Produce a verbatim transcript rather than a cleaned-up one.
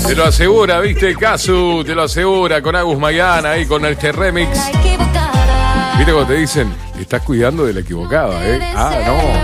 Te lo asegura, viste, Casu, te lo asegura con Agus Mayana ahí con este remix. Viste cuando te dicen, estás cuidando de la equivocada, ¿eh? Ah, no.